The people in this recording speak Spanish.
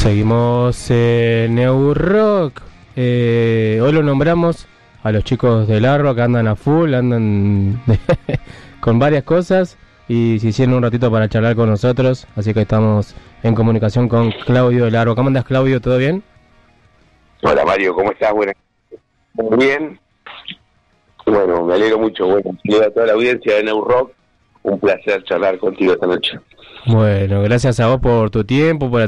Seguimos en New Rock. Hoy lo nombramos a los chicos del Arro que andan a full, andan con varias cosas y se hicieron un ratito para charlar con nosotros, así que estamos en comunicación con Claudio del Arro. ¿Cómo andas, Claudio? ¿Todo bien? Hola, Mario, ¿cómo estás? Buenas. Muy bien. Bueno, me alegro mucho. Bueno, saludo a toda la audiencia de New Rock. Un placer charlar contigo esta noche. Bueno, gracias a vos por tu tiempo, por